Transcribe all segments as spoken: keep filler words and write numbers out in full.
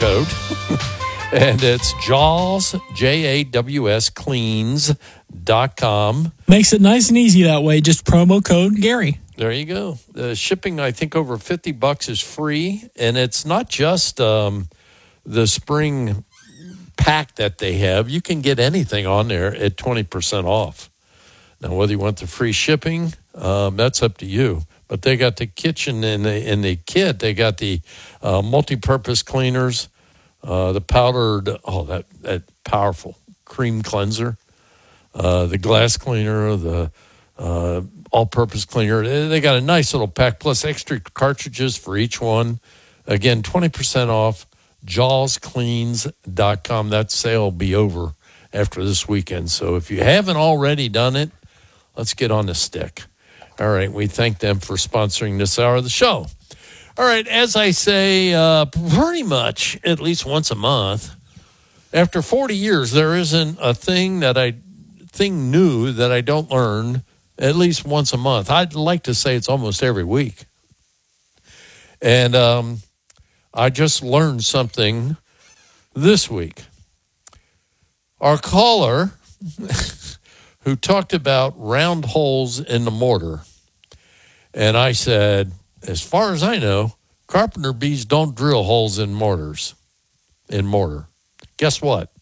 code. And it's Jaws, J A W S, cleans dot com. Makes it nice and easy that way. Just promo code Gary. There you go. The shipping, I think, over fifty bucks is free. And it's not just um, the spring pack that they have. You can get anything on there at twenty percent off. Now, whether you want the free shipping, um, that's up to you. But they got the kitchen and the, in the kit. They got the uh, multi-purpose cleaners, uh, the powdered, oh, that, that powerful cream cleanser, uh, the glass cleaner, the uh, all-purpose cleaner. They got a nice little pack, plus extra cartridges for each one. Again, twenty percent off, jaws cleans dot com. That sale will be over after this weekend. So if you haven't already done it, let's get on the stick. All right, we thank them for sponsoring this hour of the show. All right, as I say, uh, pretty much at least once a month, after forty years, there isn't a thing that I thing new that I don't learn at least once a month. I'd like to say it's almost every week. And um, I just learned something this week. Our caller who talked about round holes in the mortar. And I said, as far as I know, carpenter bees don't drill holes in mortars, in mortar. Guess what?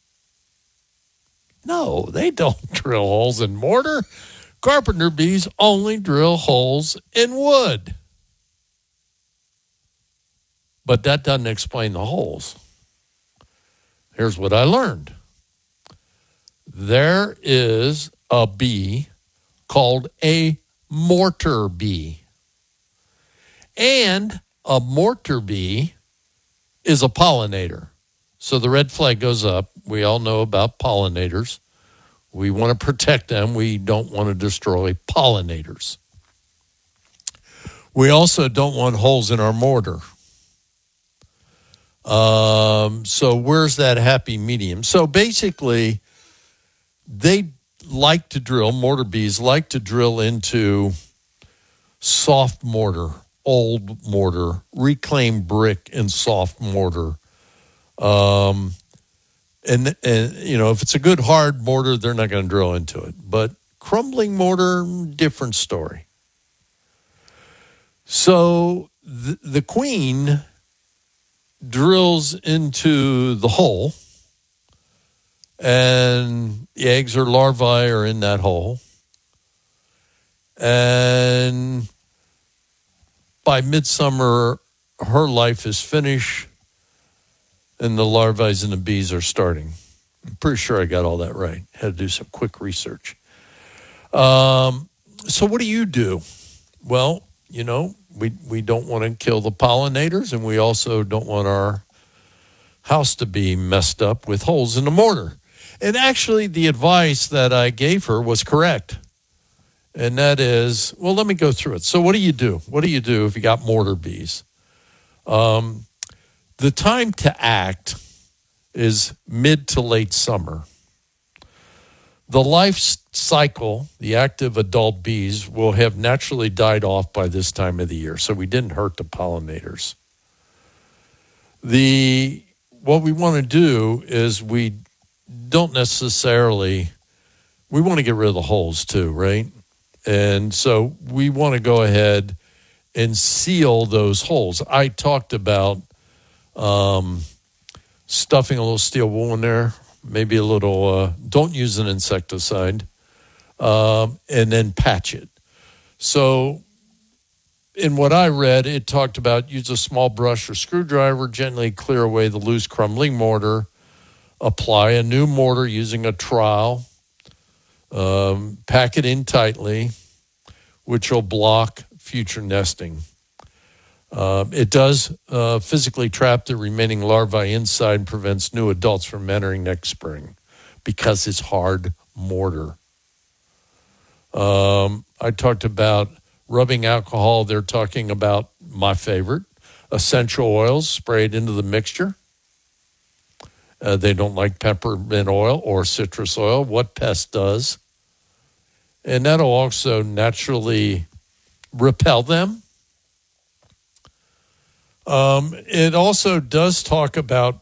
No, they don't drill holes in mortar. Carpenter bees only drill holes in wood. But that doesn't explain the holes. Here's what I learned. There is a bee called a mortar bee. And a mortar bee is a pollinator. So the red flag goes up. We all know about pollinators. We want to protect them. We don't want to destroy pollinators. We also don't want holes in our mortar. Um, so where's that happy medium? So basically, they like to drill, mortar bees like to drill into soft mortar, old mortar, reclaimed brick and soft mortar. Um, and, and, you know, if it's a good hard mortar, they're not going to drill into it. But crumbling mortar, different story. So the, the queen drills into the hole, and the eggs or larvae are in that hole. And by midsummer, her life is finished, and the larvae and the bees are starting. I'm pretty sure I got all that right. Had to do some quick research. Um, so what do you do? Well, you know, we, we don't want to kill the pollinators, and we also don't want our house to be messed up with holes in the mortar. And actually, the advice that I gave her was correct. And that is, well, let me go through it. So what do you do? What do you do if you got mortar bees? Um, the time to act is mid to late summer. The life cycle, the active adult bees, will have naturally died off by this time of the year. So we didn't hurt the pollinators. The what we want to do is we don't necessarily, we want to get rid of the holes too, right? And so we want to go ahead and seal those holes. I talked about um, stuffing a little steel wool in there, maybe a little, uh, don't use an insecticide, um, and then patch it. So in what I read, it talked about use a small brush or screwdriver, gently clear away the loose crumbling mortar, apply a new mortar using a trowel, um, pack it in tightly, which will block future nesting. Uh, it does uh, physically trap the remaining larvae inside and prevents new adults from entering next spring because it's hard mortar. Um, I talked about rubbing alcohol. They're talking about my favorite, essential oils sprayed into the mixture. Uh, they don't like peppermint oil or citrus oil. What Pest does. And that'll also naturally repel them. Um, it also does talk about